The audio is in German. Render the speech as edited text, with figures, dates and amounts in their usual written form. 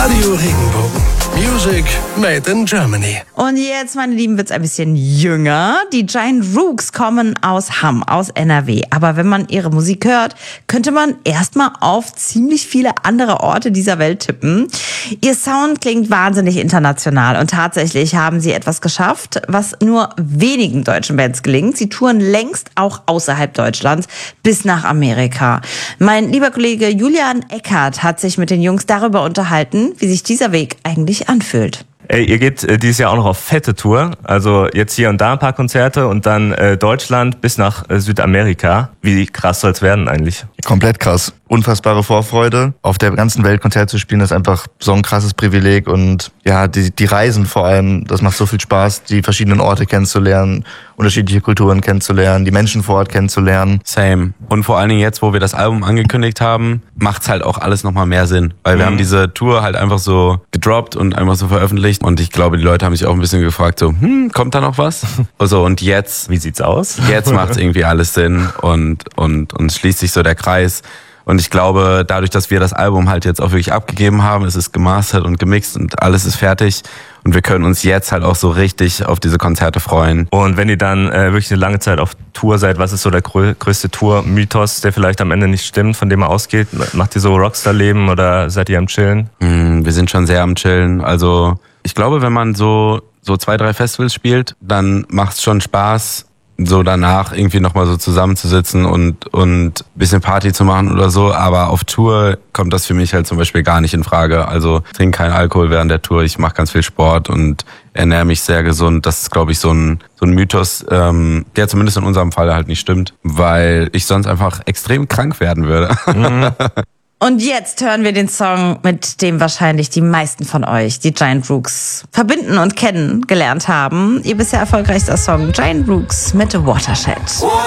Radio Regenbogen. Music made in Germany. Und jetzt, meine Lieben, wird's ein bisschen jünger. Die Giant Rooks kommen aus Hamm, aus NRW. Aber wenn man ihre Musik hört, könnte man erstmal auf ziemlich viele andere Orte dieser Welt tippen. Ihr Sound klingt wahnsinnig international und tatsächlich haben sie etwas geschafft, was nur wenigen deutschen Bands gelingt. Sie touren längst auch außerhalb Deutschlands bis nach Amerika. Mein lieber Kollege Julian Eckert hat sich mit den Jungs darüber unterhalten, wie sich dieser Weg eigentlich anfühlt. Ey, ihr geht dieses Jahr auch noch auf fette Tour. Also jetzt hier und da ein paar Konzerte und dann Deutschland bis nach Südamerika. Wie krass soll's werden eigentlich? Komplett krass. Unfassbare Vorfreude. Auf der ganzen Welt Konzert zu spielen, ist einfach so ein krasses Privileg. Und ja, die Reisen vor allem, das macht so viel Spaß, die verschiedenen Orte kennenzulernen, unterschiedliche Kulturen kennenzulernen, die Menschen vor Ort kennenzulernen. Same. Und vor allen Dingen jetzt, wo wir das Album angekündigt haben, macht's halt auch alles nochmal mehr Sinn. Weil wir haben diese Tour halt einfach so gedroppt und einfach so veröffentlicht. Und ich glaube, die Leute haben sich auch ein bisschen gefragt, so, kommt da noch was? Also, und jetzt, wie sieht's aus? Jetzt macht's irgendwie alles Sinn und schließt sich so der Kreis. Und ich glaube, dadurch, dass wir das Album halt jetzt auch wirklich abgegeben haben, es ist gemastert und gemixt und alles ist fertig. Und wir können uns jetzt halt auch so richtig auf diese Konzerte freuen. Und wenn ihr dann wirklich eine lange Zeit auf Tour seid, was ist so der größte Tour-Mythos, der vielleicht am Ende nicht stimmt, von dem er ausgeht? Macht ihr so Rockstar-Leben oder seid ihr am Chillen? Wir sind schon sehr am Chillen. Also ich glaube, wenn man so 2-3 Festivals spielt, dann macht's schon Spaß, so danach irgendwie nochmal so zusammenzusitzen und bisschen Party zu machen oder so. Aber auf Tour kommt das für mich halt zum Beispiel gar nicht in Frage. Also ich trinke keinen Alkohol während der Tour, ich mache ganz viel Sport und ernähre mich sehr gesund. Das ist, glaube ich, so ein Mythos, der zumindest in unserem Fall halt nicht stimmt, weil ich sonst einfach extrem krank werden würde. Und jetzt hören wir den Song, mit dem wahrscheinlich die meisten von euch die Giant Rooks verbinden und kennengelernt haben. Ihr bisher erfolgreichster Song, Giant Rooks mit Watershed.